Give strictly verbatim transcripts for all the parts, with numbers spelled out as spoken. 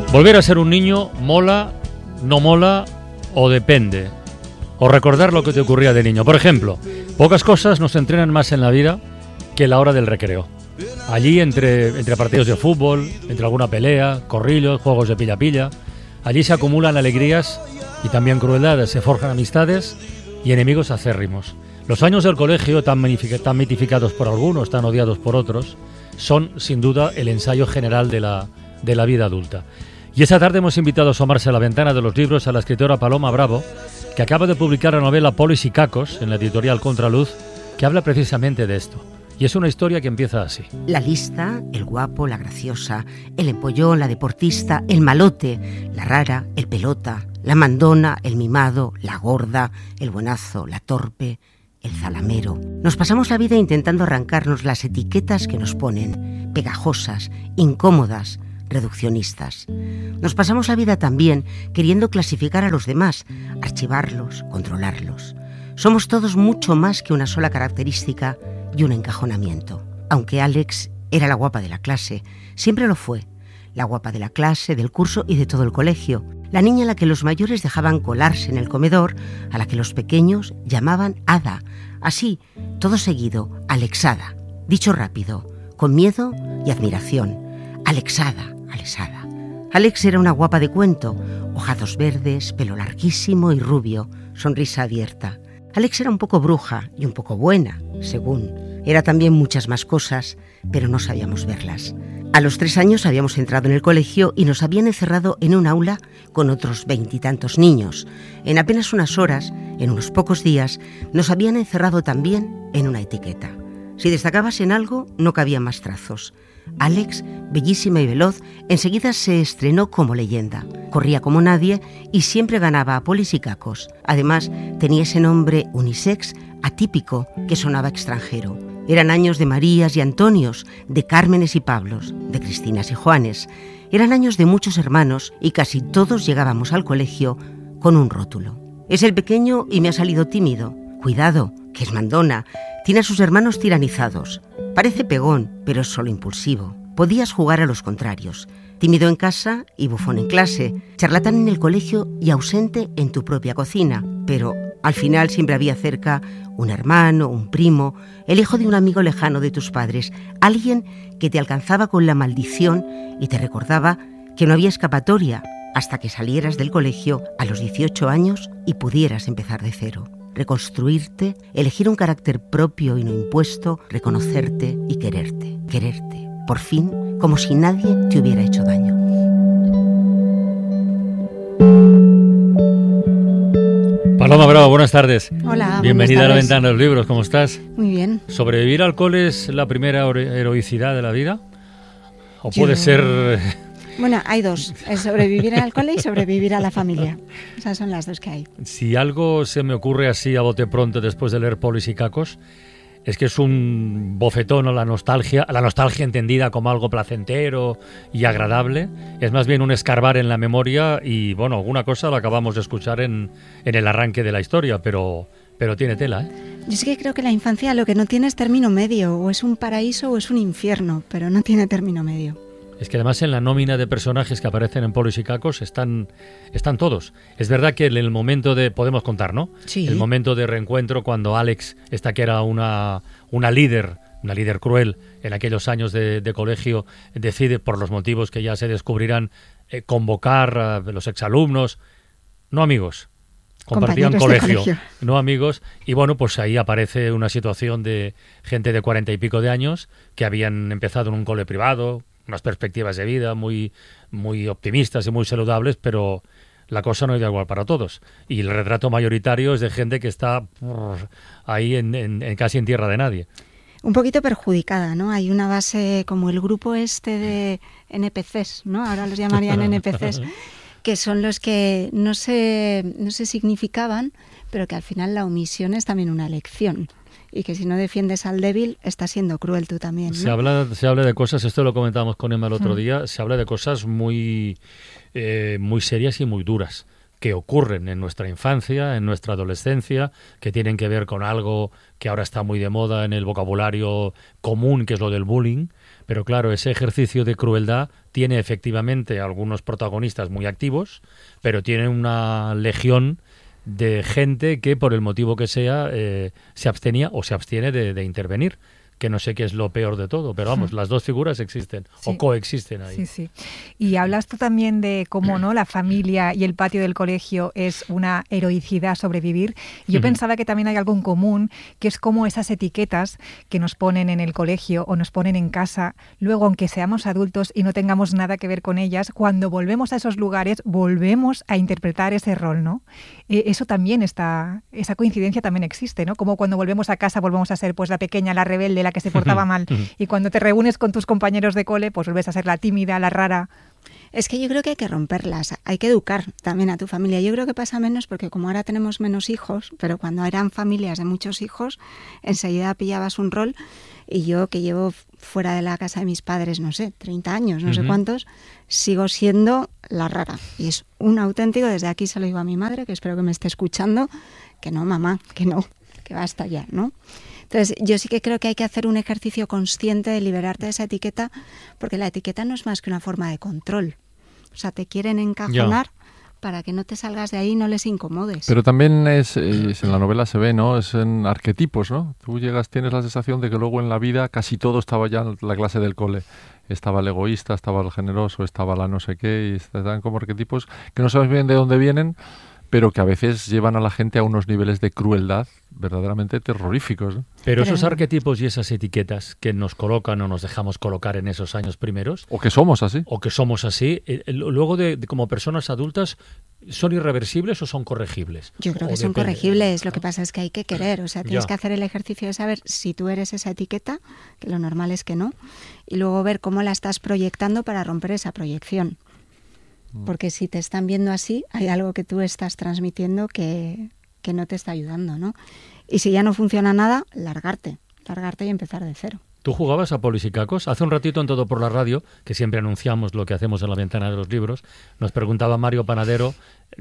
Volver a ser un niño mola, no mola o depende. O recordar lo que te ocurría de niño. Por ejemplo, pocas cosas nos entrenan más en la vida que la hora del recreo. Allí, entre, entre partidos de fútbol, entre alguna pelea, corrillos, juegos de pilla-pilla, allí se acumulan alegrías y también crueldades, se forjan amistades y enemigos acérrimos. Los años del colegio, tan, tan mitificados por algunos, tan odiados por otros, son, sin duda, el ensayo general de la, de la vida adulta. Y esta tarde hemos invitado a asomarse a la ventana de los libros a la escritora Paloma Bravo, que acaba de publicar la novela Polis y Cacos en la editorial Contraluz, que habla precisamente de esto. Y es una historia que empieza así. La lista, el guapo, la graciosa, el empollón, la deportista, el malote, la rara, el pelota, la mandona, el mimado, la gorda, el buenazo, la torpe, el zalamero. Nos pasamos la vida intentando arrancarnos las etiquetas que nos ponen, pegajosas, incómodas, reduccionistas. Nos pasamos la vida también queriendo clasificar a los demás, archivarlos, controlarlos. Somos todos mucho más que una sola característica y un encajonamiento. Aunque Alex era la guapa de la clase, siempre lo fue. La guapa de la clase, del curso y de todo el colegio. La niña a la que los mayores dejaban colarse en el comedor, a la que los pequeños llamaban Ada. Así, todo seguido, Alexada. Dicho rápido, con miedo y admiración. Alexada, Alexada. Alex era una guapa de cuento, ojazos verdes, pelo larguísimo y rubio, sonrisa abierta. Alex era un poco bruja y un poco buena, según. Era también muchas más cosas, pero no sabíamos verlas. A los tres años habíamos entrado en el colegio y nos habían encerrado en un aula con otros veintitantos niños. En apenas unas horas, en unos pocos días, nos habían encerrado también en una etiqueta. Si destacabas en algo, no cabían más trazos. Alex, bellísima y veloz, enseguida se estrenó como leyenda. Corría como nadie y siempre ganaba a Polis y Cacos. Además, tenía ese nombre unisex atípico que sonaba extranjero. Eran años de Marías y Antonios, de Cármenes y Pablos, de Cristinas y Juanes. Eran años de muchos hermanos y casi todos llegábamos al colegio con un rótulo. Es el pequeño y me ha salido tímido. Cuidado, que es mandona. Tiene a sus hermanos tiranizados. Parece pegón, pero es solo impulsivo. Podías jugar a los contrarios. Tímido en casa y bufón en clase. Charlatán en el colegio y ausente en tu propia cocina. Pero al final siempre había cerca un hermano, un primo, el hijo de un amigo lejano de tus padres. Alguien que te alcanzaba con la maldición y te recordaba que no había escapatoria hasta que salieras del colegio a los dieciocho años y pudieras empezar de cero. Reconstruirte, elegir un carácter propio y no impuesto, reconocerte y quererte, quererte, por fin, como si nadie te hubiera hecho daño. Paloma Bravo, buenas tardes. Hola, bienvenida a la ventana de los libros, ¿cómo estás? Muy bien. ¿Sobrevivir al cole es la primera heroicidad de la vida? ¿O Yo... puede ser...? Bueno, hay dos, es sobrevivir al cole y sobrevivir a la familia. Esas son las dos que hay. Si algo se me ocurre así a bote pronto después de leer Polis y Cacos, es que es un bofetón a la nostalgia, a la nostalgia entendida como algo placentero y agradable. Es más bien un escarbar en la memoria y, bueno, alguna cosa la acabamos de escuchar en, en el arranque de la historia, pero... Pero tiene tela, ¿eh? Yo es que creo que la infancia lo que no tiene es término medio, o es un paraíso o es un infierno, pero no tiene término medio. Es que además en la nómina de personajes que aparecen en Polis y Cacos están, están todos. Es verdad que en el momento de... Podemos contar, ¿no? Sí. El momento de reencuentro cuando Alex, esta que era una, una líder, una líder cruel en aquellos años de, de colegio, decide, por los motivos que ya se descubrirán, eh, convocar a los exalumnos, no amigos, compartían colegio, colegio, no amigos, y bueno, pues ahí aparece una situación de gente de cuarenta y pico de años que habían empezado en un cole privado, unas perspectivas de vida muy, muy optimistas y muy saludables, pero la cosa no es igual para todos. Y el retrato mayoritario es de gente que está uh, ahí en, en, en casi en tierra de nadie. Un poquito perjudicada, ¿no? Hay una base como el grupo este de N P Cs, ¿no? Ahora los llamarían N P Cs, que son los que no se, no se significaban, pero que al final la omisión es también una elección. Y que si no defiendes al débil, estás siendo cruel tú también, ¿no? Se habla, se habla de cosas, esto lo comentábamos con Emma el otro mm. día, se habla de cosas muy, eh, muy serias y muy duras, que ocurren en nuestra infancia, en nuestra adolescencia, que tienen que ver con algo que ahora está muy de moda en el vocabulario común, que es lo del bullying. Pero claro, ese ejercicio de crueldad tiene efectivamente algunos protagonistas muy activos, pero tiene una legión de gente que, por el motivo que sea, eh, se abstenía o se abstiene de, de intervenir, que no sé qué es lo peor de todo, pero vamos, sí. las dos figuras existen sí. o coexisten ahí. Sí, sí. Y hablas tú también de cómo no la familia y el patio del colegio es una heroicidad sobrevivir. Yo uh-huh. pensaba que también hay algo en común, que es como esas etiquetas que nos ponen en el colegio o nos ponen en casa, luego aunque seamos adultos y no tengamos nada que ver con ellas, cuando volvemos a esos lugares volvemos a interpretar ese rol, ¿no? Eh, eso también está, esa coincidencia también existe, ¿no? Como cuando volvemos a casa volvemos a ser pues la pequeña, la rebelde, la que se portaba mal. Y cuando te reúnes con tus compañeros de cole, pues vuelves a ser la tímida, la rara. Es que yo creo que hay que romperlas, hay que educar también a tu familia. Yo creo que pasa menos porque como ahora tenemos menos hijos, pero cuando eran familias de muchos hijos, enseguida pillabas un rol. Y yo, que llevo fuera de la casa de mis padres, no sé, treinta años, no uh-huh. sé cuántos, sigo siendo la rara. Y es un auténtico, desde aquí se lo digo a mi madre, que espero que me esté escuchando, que no, mamá, que no, que basta ya, ¿no? Entonces, yo sí que creo que hay que hacer un ejercicio consciente de liberarte de esa etiqueta, porque la etiqueta no es más que una forma de control. O sea, te quieren encajonar yeah. para que no te salgas de ahí y no les incomodes. Pero también es, es, en la novela se ve, ¿no? Es en arquetipos, ¿no? Tú llegas, tienes la sensación de que luego en la vida casi todo estaba ya en la clase del cole. Estaba el egoísta, estaba el generoso, estaba la no sé qué, y están como arquetipos que no sabes bien de dónde vienen, pero que a veces llevan a la gente a unos niveles de crueldad verdaderamente terroríficos, ¿no? Pero esos arquetipos y esas etiquetas que nos colocan o nos dejamos colocar en esos años primeros... O que somos así. O que somos así, eh, luego de, de como personas adultas, ¿son irreversibles o son corregibles? Yo creo que o son depende, corregibles, ¿no? Lo que pasa es que hay que querer, o sea, tienes ya. que hacer el ejercicio de saber si tú eres esa etiqueta, que lo normal es que no, y luego ver cómo la estás proyectando para romper esa proyección. Porque si te están viendo así, hay algo que tú estás transmitiendo que, que no te está ayudando, ¿no? Y si ya no funciona nada, largarte, largarte y empezar de cero. ¿Tú jugabas a polis y cacos? Hace un ratito en Todo por la Radio, que siempre anunciamos lo que hacemos en la ventana de los libros, nos preguntaba Mario Panadero,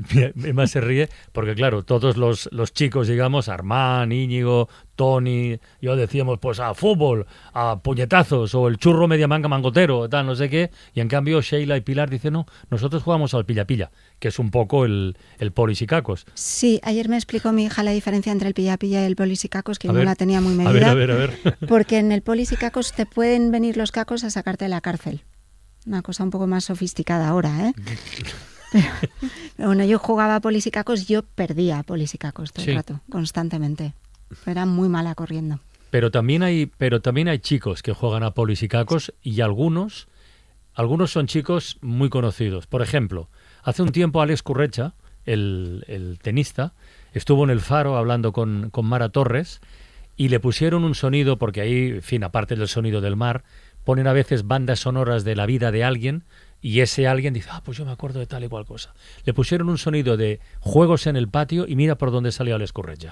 más se ríe, porque claro, todos los, los chicos, digamos, Armán, Íñigo, Tony, yo decíamos pues a fútbol, a puñetazos, o el churro media manga mangotero, tal, no sé qué, y en cambio Sheila y Pilar dicen, no, nosotros jugamos al pilla-pilla, que es un poco el, el polis y cacos. Sí, ayer me explicó mi hija la diferencia entre el pilla-pilla y el polis y cacos, que a yo ver, no la tenía muy medida. A ver, a ver, a ver. Porque en el polis y cacos te pueden venir los cacos a sacarte de la cárcel. Una cosa un poco más sofisticada ahora, ¿eh? Pero, pero bueno, yo jugaba a polis y cacos, yo perdía a polis y cacos todo sí. el rato, constantemente. Era muy mala corriendo. Pero también hay, pero también hay chicos que juegan a polis y cacos y algunos, algunos son chicos muy conocidos. Por ejemplo, hace un tiempo Alex Currecha, el, el tenista, estuvo en El Faro hablando con, con Mara Torres y le pusieron un sonido, porque ahí, en fin, aparte del sonido del mar, ponen a veces bandas sonoras de la vida de alguien y ese alguien dice, ah, pues yo me acuerdo de tal y cual cosa. Le pusieron un sonido de juegos en el patio y mira por dónde salió Alex Currecha.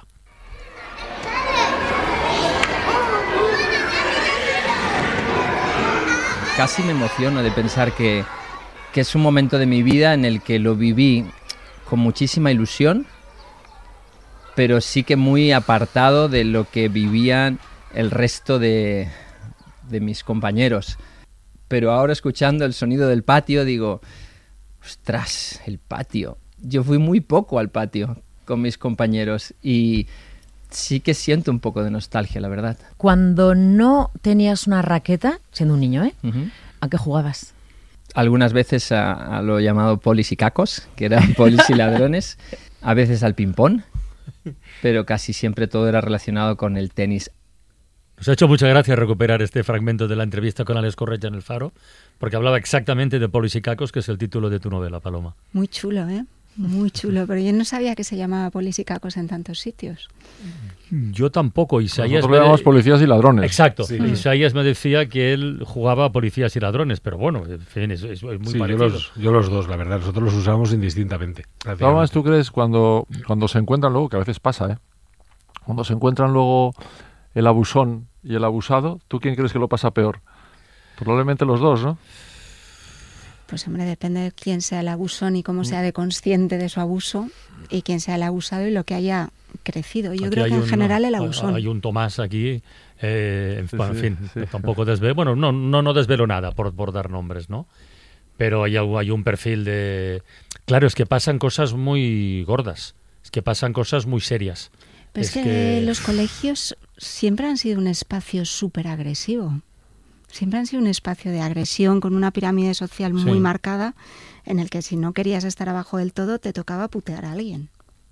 Casi me emociono de pensar que, que es un momento de mi vida en el que lo viví con muchísima ilusión, pero sí que muy apartado de lo que vivían el resto de, de mis compañeros. Pero ahora, escuchando el sonido del patio, digo, ostras, el patio. Yo fui muy poco al patio con mis compañeros y sí que siento un poco de nostalgia, la verdad. Cuando no tenías una raqueta, siendo un niño, ¿eh? Uh-huh. ¿A qué jugabas? Algunas veces a, a lo llamado polis y cacos, que eran polis y ladrones. A veces al ping-pong, pero casi siempre todo era relacionado con el tenis. Nos ha hecho mucha gracia recuperar este fragmento de la entrevista con Alex Currecha en El Faro, porque hablaba exactamente de polis y cacos, que es el título de tu novela, Paloma. Muy chulo, ¿eh? Muy chulo, pero yo no sabía que se llamaba polis y cacos en tantos sitios. Yo tampoco. Isaías Nosotros le llamamos policías y ladrones. Exacto. Sí. Isaías me decía que él jugaba a policías y ladrones, pero bueno, en fin, es, es muy sí, parecido. Yo los, yo los dos, la verdad. Nosotros los usamos indistintamente. Además, ¿tú crees cuando, cuando se encuentran luego, que a veces pasa, ¿eh? Cuando se encuentran luego el abusón y el abusado, ¿tú quién crees que lo pasa peor? Probablemente los dos, ¿no? Pues hombre, depende de quién sea el abusón y cómo sea de consciente de su abuso y quién sea el abusado y lo que haya crecido. Yo Aquí creo que en un, general el abusón. Hay un Tomás aquí, eh, en, Sí, bueno, sí, en fin, sí. tampoco desvelo, bueno, no, no, no desvelo nada por, por dar nombres, ¿no? Pero hay, hay un perfil de... Claro, es que pasan cosas muy gordas, es que pasan cosas muy serias. Pero es, es que, que- los colegios siempre han sido un espacio súper agresivo. Siempre han sido un espacio de agresión con una pirámide social muy Sí. marcada en el que si no querías estar abajo del todo te tocaba putear a alguien.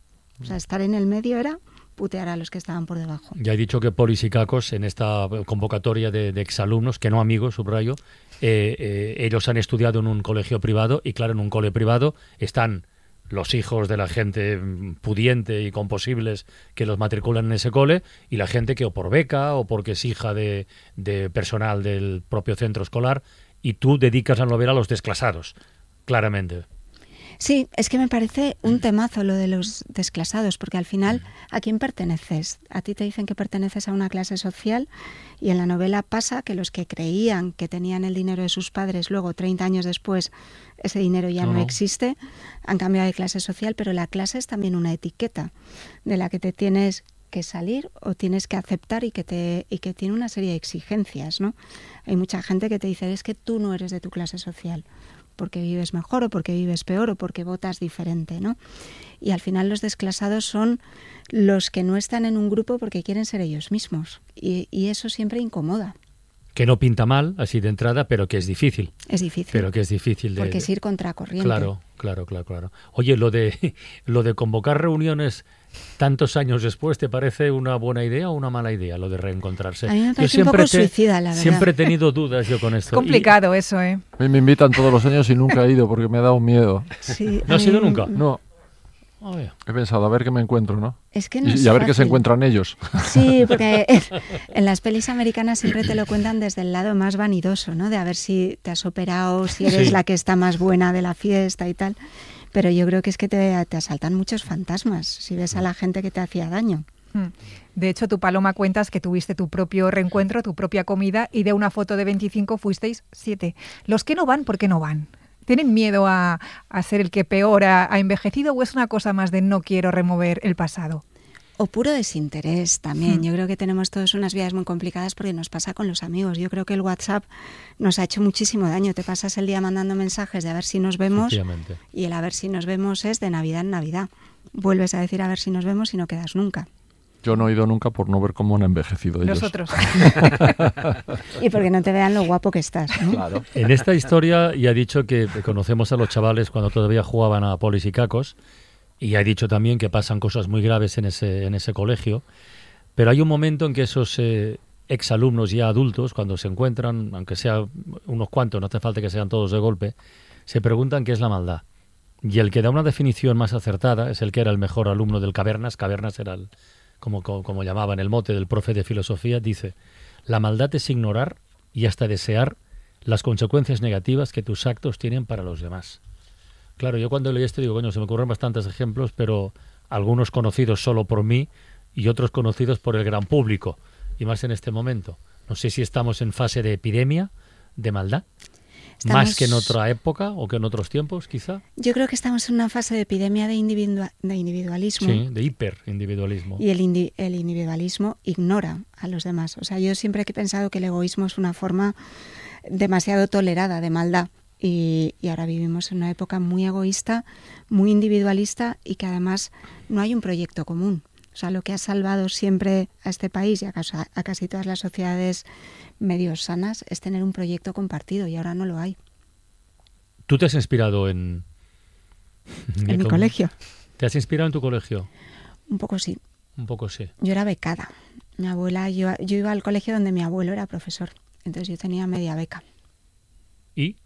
O sea, estar en el medio era putear a los que estaban por debajo. Ya he dicho que Polis y Cacos, en esta convocatoria de, de exalumnos, que no amigos, subrayo, eh, eh, ellos han estudiado en un colegio privado y claro, en un cole privado están los hijos de la gente mm, pudiente y con posibles que los matriculan en ese cole y la gente que o por beca o porque es hija de, de personal del propio centro escolar y tú dedicas la novela a los desclasados, claramente. Sí, es que me parece un temazo lo de los desclasados, porque al final, ¿a quién perteneces? A ti te dicen que perteneces a una clase social y en la novela pasa que los que creían que tenían el dinero de sus padres, luego treinta años después ese dinero ya No, no, no. existe, han cambiado de clase social, pero la clase es también una etiqueta de la que te tienes que salir o tienes que aceptar y que te y que tiene una serie de exigencias, ¿no? Hay mucha gente que te dice, es que tú no eres de tu clase social, porque vives mejor o porque vives peor o porque votas diferente, ¿no? Y al final los desclasados son los que no están en un grupo porque quieren ser ellos mismos y, y eso siempre incomoda. Que no pinta mal, así de entrada, pero que es difícil. Es difícil. Pero que es difícil de... Porque es ir contracorriente. Claro, claro, claro, claro. Oye, lo de lo de convocar reuniones tantos años después, ¿te parece una buena idea o una mala idea lo de reencontrarse? A mí me Yo parece un siempre poco te- suicida, la verdad. Siempre he tenido dudas yo con esto. Es complicado eso, ¿eh? A mí me invitan todos los años y nunca he ido porque me ha dado miedo. Sí, ¿No a has mí- ido nunca? No, Y- Oye, he pensado a ver qué me encuentro, ¿no? Es que no Y, es y a ver qué se fácil. encuentran ellos. Sí, porque en las pelis americanas siempre te lo cuentan desde el lado más vanidoso, ¿no? De a ver si te has operado, si eres Sí. la que está más buena de la fiesta y tal. Pero yo creo que es que te, te asaltan muchos fantasmas si ves a la gente que te hacía daño. Mm. De hecho, tú, Paloma, cuentas que tuviste tu propio reencuentro, tu propia comida, y de una foto de veinticinco fuisteis siete. Los que no van, ¿por qué no van? ¿Tienen miedo a, a ser el que peor ha, ha envejecido o es una cosa más de no quiero remover el pasado? O puro desinterés también. Hmm. Yo creo que tenemos todos unas vidas muy complicadas porque nos pasa con los amigos. Yo creo que el WhatsApp nos ha hecho muchísimo daño. Te pasas el día mandando mensajes de a ver si nos vemos efectivamente. y el a ver si nos vemos es de Navidad en Navidad. Vuelves a decir a ver si nos vemos y no quedas nunca. Yo no he ido nunca por no ver cómo han envejecido ellos. Nosotros. Y porque no te vean lo guapo que estás, ¿no? Claro. En esta historia ya he dicho que conocemos a los chavales cuando todavía jugaban a Polis y Cacos y ya he dicho también que pasan cosas muy graves en ese, en ese colegio, pero hay un momento en que esos eh, exalumnos ya adultos, cuando se encuentran, aunque sea unos cuantos, no hace falta que sean todos de golpe, se preguntan qué es la maldad. Y el que da una definición más acertada es el que era el mejor alumno del Cavernas. Cavernas era el, como, como, como llamaban el mote del profe de filosofía. Dice, la maldad es ignorar y hasta desear las consecuencias negativas que tus actos tienen para los demás. Claro, yo cuando leí esto digo, coño, se me ocurren bastantes ejemplos, pero algunos conocidos solo por mí y otros conocidos por el gran público, y más en este momento. No sé si estamos en fase de epidemia, de maldad, Estamos- más que en otra época o que en otros tiempos, quizá. Yo creo que estamos en una fase de epidemia de, individua- de individualismo. Sí, de hiperindividualismo. Y el, indi- el individualismo ignora a los demás. O sea, yo siempre he pensado que el egoísmo es una forma demasiado tolerada de maldad. Y, y ahora vivimos en una época muy egoísta, muy individualista y que además no hay un proyecto común. O sea, lo que ha salvado siempre a este país y a casi, a casi todas las sociedades medio sanas es tener un proyecto compartido y ahora no lo hay. ¿Tú te has inspirado en... En mi ¿Cómo? colegio, ¿Te has inspirado en tu colegio? un poco sí. Un poco sí. Yo era becada. Mi abuela, yo, yo iba al colegio donde mi abuelo era profesor. Entonces yo tenía media beca. ¿Y?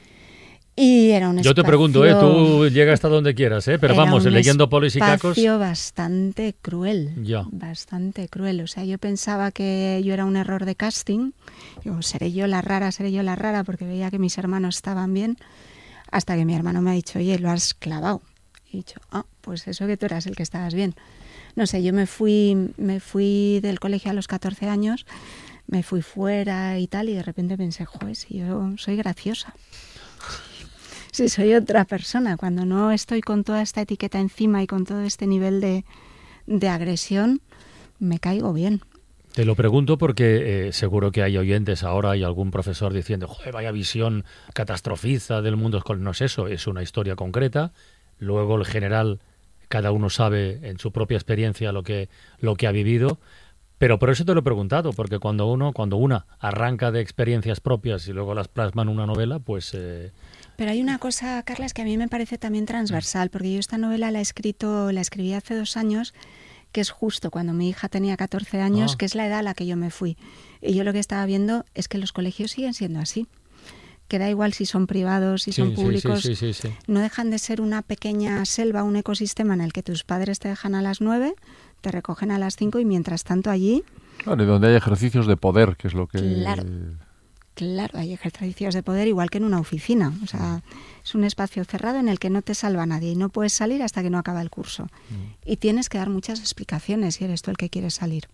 Y era un Yo te espacio- pregunto, ¿eh? Tú llegas hasta donde quieras, ¿eh? Pero era vamos, un leyendo Polis y Cacos... espacio bastante cruel. Ya. Bastante cruel. O sea, yo pensaba que yo era un error de casting. Digo, seré yo la rara, seré yo la rara, porque veía que mis hermanos estaban bien. Hasta que mi hermano me ha dicho, oye, lo has clavado. Y he dicho, ah, pues eso que tú eras el que estabas bien. No sé, yo me fui, me fui del colegio a los catorce años, me fui fuera y tal, y de repente pensé, joder, si yo soy graciosa. si soy otra persona. Cuando no estoy con toda esta etiqueta encima y con todo este nivel de, de agresión, me caigo bien. Te lo pregunto porque eh, seguro que hay oyentes ahora, hay algún profesor diciendo, joder, vaya visión catastrofiza del mundo escolar. No es eso, es una historia concreta. Luego el general, cada uno sabe en su propia experiencia lo que, lo que ha vivido. Pero por eso te lo he preguntado, porque cuando uno, cuando una arranca de experiencias propias y luego las plasma en una novela, pues... Eh... Pero hay una cosa, Carlas, que a mí me parece también transversal, porque yo esta novela la he escrito, la escribí hace dos años, que es justo cuando mi hija tenía catorce años, ah. que es la edad a la que yo me fui. Y yo lo que estaba viendo es que los colegios siguen siendo así. Que da igual si son privados, si sí, son públicos, sí, sí, sí, sí, sí. no dejan de ser una pequeña selva, un ecosistema en el que tus padres te dejan a las nueve, te recogen a las cinco y mientras tanto allí... Claro, y donde hay ejercicios de poder, que es lo que... Claro, claro, hay ejercicios de poder igual que en una oficina. O sea, es un espacio cerrado en el que no te salva nadie y no puedes salir hasta que no acaba el curso. Mm. Y tienes que dar muchas explicaciones si eres tú el que quieres salir.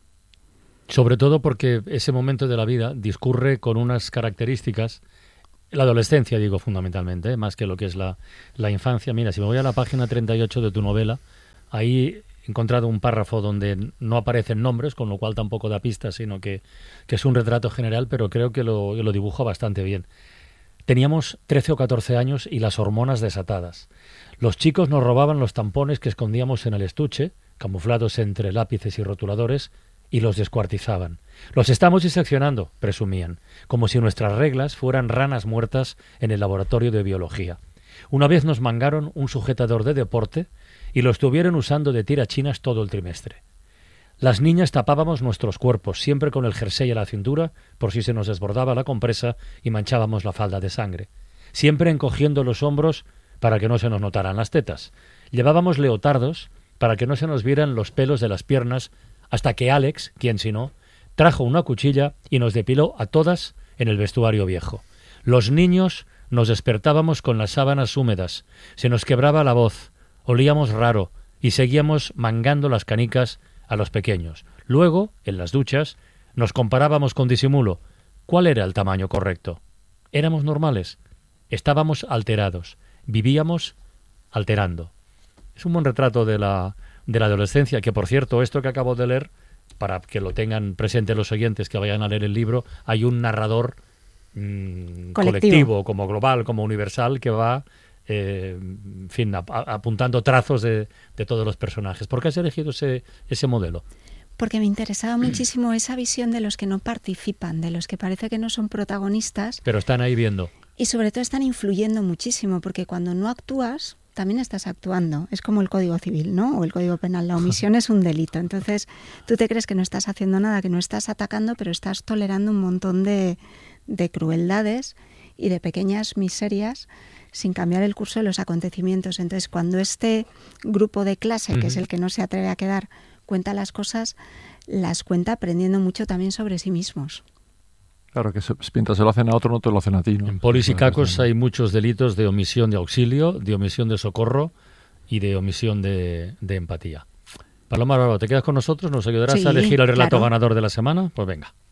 Sobre todo porque ese momento de la vida discurre con unas características, la adolescencia digo fundamentalmente, ¿eh? Más que lo que es la, la infancia. Mira, si me voy a la página treinta y ocho de tu novela, ahí he encontrado un párrafo donde no aparecen nombres, con lo cual tampoco da pistas, sino que, que es un retrato general, pero creo que lo, lo dibuja bastante bien. Teníamos trece o catorce años y las hormonas desatadas. Los chicos nos robaban los tampones que escondíamos en el estuche, camuflados entre lápices y rotuladores, y los descuartizaban. Los estamos diseccionando, presumían, como si nuestras reglas fueran ranas muertas en el laboratorio de biología. Una vez nos mangaron un sujetador de deporte y lo estuvieron usando de tirachinas todo el trimestre. Las niñas tapábamos nuestros cuerpos, siempre con el jersey a la cintura, por si se nos desbordaba la compresa y manchábamos la falda de sangre. Siempre encogiendo los hombros para que no se nos notaran las tetas. Llevábamos leotardos para que no se nos vieran los pelos de las piernas, hasta que Alex, quien si no, trajo una cuchilla y nos depiló a todas en el vestuario viejo. Los niños nos despertábamos con las sábanas húmedas, se nos quebraba la voz, olíamos raro y seguíamos mangando las canicas a los pequeños. Luego, en las duchas, nos comparábamos con disimulo. ¿Cuál era el tamaño correcto? ¿Éramos normales? Estábamos alterados, vivíamos alterando. Es un buen retrato de la... de la adolescencia, que por cierto, esto que acabo de leer, para que lo tengan presente los oyentes que vayan a leer el libro, hay un narrador mmm, colectivo. colectivo, como global, como universal, que va eh, en fin, ap apuntando trazos de, de todos los personajes. ¿Por qué has elegido ese, ese modelo? Porque me interesaba muchísimo esa visión de los que no participan, de los que parece que no son protagonistas. Pero están ahí viendo. Y sobre todo están influyendo muchísimo, porque cuando no actúas, también estás actuando. Es como el Código Civil, ¿no? O el Código Penal. La omisión es un delito. Entonces, tú te crees que no estás haciendo nada, que no estás atacando, pero estás tolerando un montón de, de crueldades y de pequeñas miserias sin cambiar el curso de los acontecimientos. Entonces, cuando este grupo de clase, uh-huh. que es el que no se atreve a quedar, cuenta las cosas, las cuenta aprendiendo mucho también sobre sí mismos. Claro, que se, mientras se lo hacen a otro, no te lo hacen a ti, ¿no? En Polis y Cacos hay muchos delitos de omisión de auxilio, de omisión de socorro y de omisión de, de empatía. Paloma Bravo, ¿te quedas con nosotros? ¿Nos ayudarás sí, a elegir el relato claro. ganador de la semana? Pues venga.